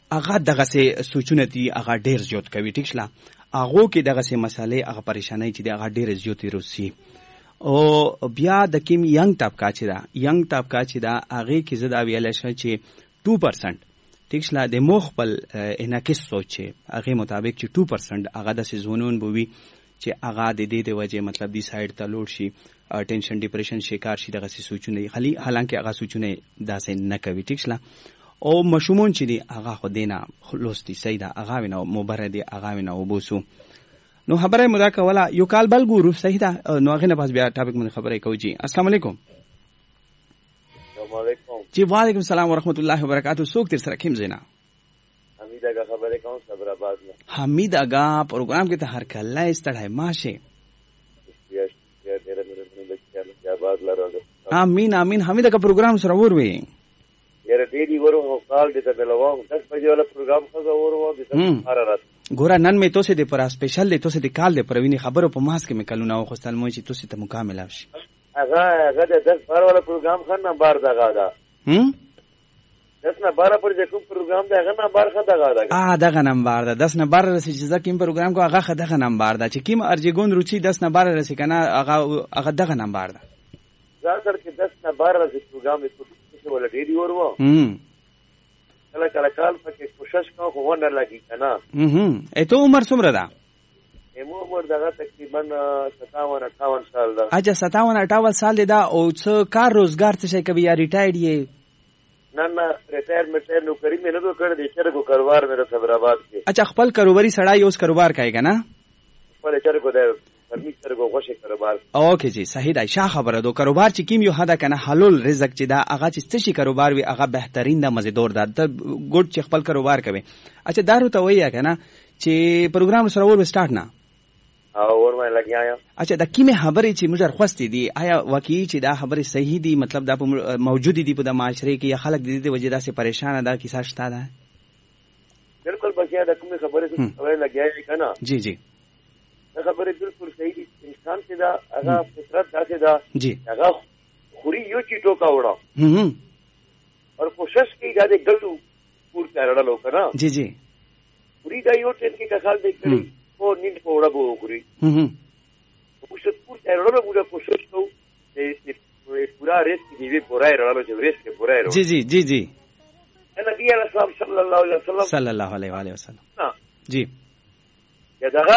هغه دغه سه سوچونه دي هغه ډیر زیات کوي ټیک شله هغه کې دغه سه مسالې هغه پریشانای چې هغه ډیر زیات روسي او بیا د کیم ینګ طبقه چې دا هغه کې زدا ویل شي چې 2% ټیک شله د مخبل انعکاس سوچ هغه مطابق چې 2% هغه د سيزونون بوي چې هغه د دې د وجه مطلب دی سایډ ته لوړ شي ټینشن ډیپریشن شکار شي دغه سوچونه حالانکه هغه سوچونه داسې نه کوي ټیک شله او مشمون چې دی هغه خو دینه خلوصتي سیدا هغه نو مبرد هغه نو وبوسو نو خبره مدا کولا یو کال بل ګورو صحیح ده نو هغه نه پاس بیا ټاپک من خبره کوي جی السلام علیکم جی وعلیکم السلام ورحمت الله وبرکاتہ سوک تر سره کیم زینا حمید اگا خبره کوم صبر آباد میں حمید اگا پروگرام کے تہر کلا استڑھائے ماشے آمین آمین حمید اگا پروگرام سره ور وی یاره ډیری ورو کال دې ته بلوام 10 بجې والا پروگرام خزا ورو د سهار رات ګورا نن می تو سه د پر سپیشل د تو سه د کال د پروینی خبرو په ماس کې مکلونه او خپل مو چې تو سه ته مکمل اوش هغه د 10 بار والا پروگرام خن بار دغه دا 10 نه 12 پر کوم پروگرام دا هغه نه بار خدا دا دغه نمبر دا 10 نه 12 رسې چې ځکه پروگرام کو هغه خدغه نمبر دا چې کیم ارجګون روچی 10 نه 12 رسې کنه هغه دغه نمبر دا زړه کې 10 نه 12 رسې پروگرام څه ولا ډیری ورو کله کال پکې کوشش کوم خو ونه لګی کنه اته عمر څومره ده عمر دغه تقریبا 57-58 سال ده اجا 57-58 سال ده او څه کار روزګار څه کوي یا ریټایرډ یې نه ریټایر نو کری مې نه دوه کړ دې چرګو کاروبار مې صبر آباد کې اچھا خپل کاروباري سړی اوس کاروبار کوي کنه خپل چرګو ده فرمیچر کو غوښه کاروبار اوکے جی صحیح ده شاه خبره دو کاروبار چې کیم یو حدا کنه حلال رزق چې دا هغه چې څه شي کاروبار وي هغه بهترین ده مزیدار ده ته ګډ چې خپل کاروبار کوي اچھا دارو ته وایي کنه چې پروګرام سره ور سٹارټ نه اور مې لګیا اچھا دا کیمه خبرې چې موږ خوستې دي آیا واقعي چې دا خبرې صحیح دي مطلب دا موجود دي په د معاشره کې یا خلک د دې وجې داسې پریشان ده کیسه شته ده بالکل بچیا دا کومه خبرې څه خبرې لګیا کنه جی جی دا خبرې بالکل صحیح دي انسان چې دا هغه فطرت داسې ده جی هغه خوري یو چی ټوکا وړه اور کوشش کوي دا دې ګلو پور کړهلو کنه جی جی خوري دا یو ټین کې خیال دې کړی او نیند په وړه بو خوري کوشش پور کړهلو موږ کوشش کوو چې پورا ریس کې دی پورا راړو چې ریس کې پورا راړو جی جی جی جی نبی رسول صلی الله علیه وسلم صلی الله علیه وسلم جی دغه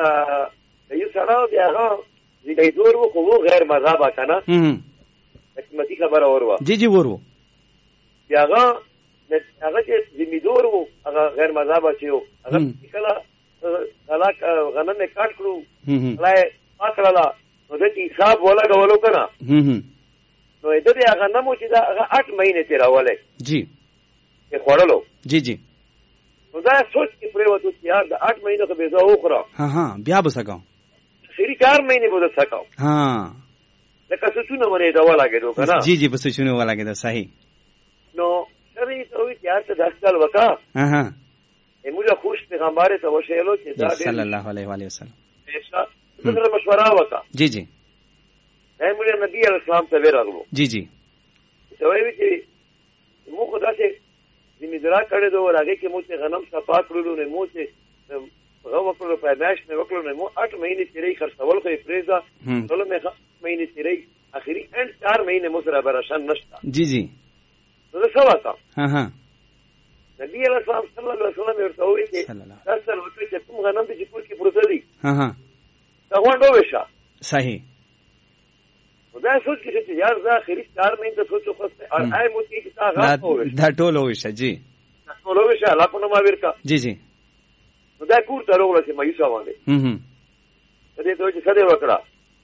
یو سره دغه دې دور وو خو غیر مذهب کنه حکمتي خبر اوروا جی جی ورو هغه چې زمیدور وو هغه غیر مذهب چې هغه کله خلاق غنم نه کاټ کړو لای پاتړلا نو د حساب ولا غولو کنه نو دې هغه نمو چې دا هغه 8 مہینے تیراواله جی یې خورلو جی جی نو دا سوچ کې پرې وته چې یار د 8 مہینو کې به زه وخورم بیا به سکاو سری 4 مہینے به سکاو لکه څه څونه باندې دا ولاګېدو کنه جی جی بس څونه ولاګېدو صحیح نو سری ته وی یار ته 10 سال وکا موږ خوش پیغمبر ته وشیلو چې دا صلی الله علیه و وسلم ایسا دغه مشوره وکا جی جی موږ نبی اسلام ته ورغلو جی جی ته وی چې موږ داسې زمیندرا کړه دوه راګه کې موږ غنم صفا کړلو نه موږ هغه وکړو پیدائش نه وکړو نه موږ 8 مہینے تیرې خرڅول خو پریزا ټول مې 8 مہینے تیرې اخري 4 مہینے موږ را برشان نشتا جی جی نو څه وکړه نبی صلی الله علیه وسلم ورته وی چې تاسو ورته چې کوم غنم دې پور کې پروت دي دا غونډو وشه صحیح دا سوچ کې چې یار دا اخري 4 مہینے ته سوچو خو اور آی مو کې تا دا ټولو وشه جی ټولو وشه الله په نوم ورکا جی جی نو دا کور ته وروړه چې مایوسا باندې دې ته چې سده وکړه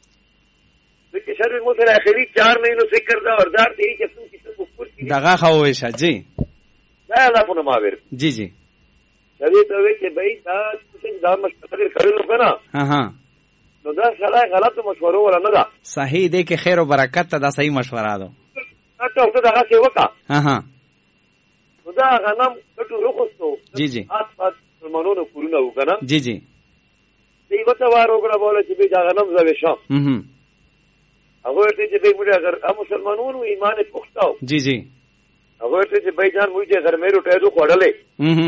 چې شر مو سره اخري 4 مہینو ذکر دا وردار دی چې څنګه چې پور کې دغه خو وشه جی دا الله په نوم ورکا جی جی دې ته وی چې بھائی دا څنګه دا مشکل کړو کنه نو دا سره غلط مشوره ولا نه ده صحیح دی کې خیر او برکت ته دا صحیح مشوره ده ته دا څه وکا نو دا غنم ټول روخصو جی جی آس منونو کورونه وکنه جی جی دی وته واره وګړه بوله چې دا غنم زوي شو هغه ته چې به موږ اگر مسلمانانو ایمان پختاو جی جی هغه ته چې به جان موږ غرمه روټه دو خوړلې